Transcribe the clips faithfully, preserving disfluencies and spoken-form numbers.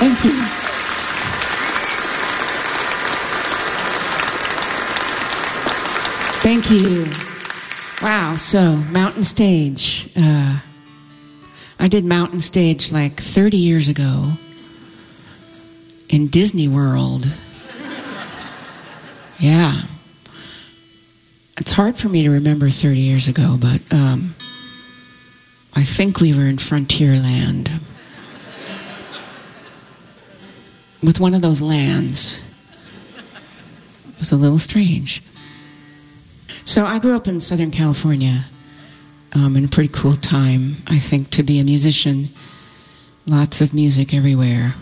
Thank you. Thank you. Wow, so Mountain Stage. Uh, I did Mountain Stage like thirty years ago in Disney World. Yeah. It's hard for me to remember thirty years ago, but um, I think we were in Frontierland. With one of those lands. It was a little strange. So I grew up in Southern California um, in a pretty cool time, I think, to be a musician. Lots of music everywhere.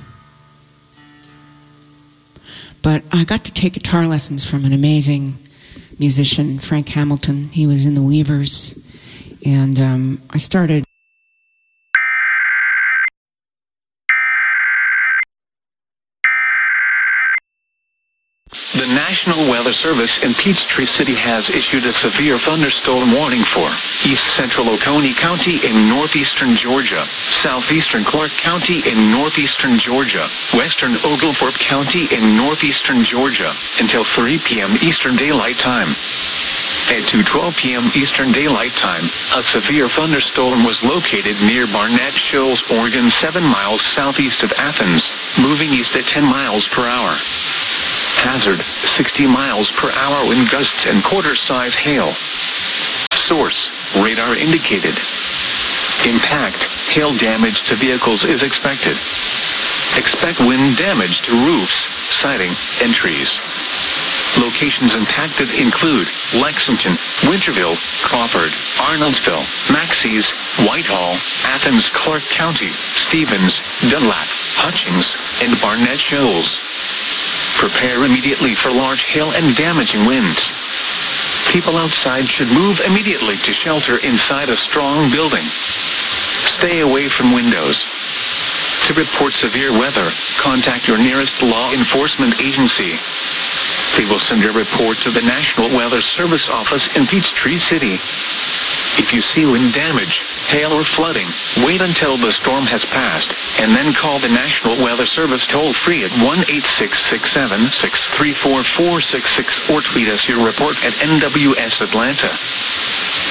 But I got to take guitar lessons from an amazing musician, Frank Hamilton. He was in the Weavers. And um, I started... The National Weather Service in Peachtree City has issued a severe thunderstorm warning for east central Oconee County in northeastern Georgia, southeastern Clark County in northeastern Georgia, western Oglethorpe County in northeastern Georgia until three p.m. Eastern Daylight Time. At two twelve p.m. Eastern Daylight Time, a severe thunderstorm was located near Barnett Shoals, Oregon, seven miles southeast of Athens, moving east at ten miles per hour. Hazard, sixty miles per hour wind gusts and quarter-size hail. Source, radar indicated. Impact, hail damage to vehicles is expected. Expect wind damage to roofs, siding, and trees. Locations impacted include Lexington, Winterville, Crawford, Arnoldsville, Maxey's, Whitehall, Athens, Clark County, Stevens, Dunlap, Hutchings, and Barnett Shoals. Prepare immediately for large hail and damaging winds. People outside should move immediately to shelter inside a strong building. Stay away from windows. To report severe weather, contact your nearest law enforcement agency. They will send a report to the National Weather Service office in Peachtree City. If you see wind damage, hail or flooding, wait until the storm has passed, and then call the National Weather Service toll-free at one eight six six seven, six three four, four six six or tweet us your report at N W S Atlanta.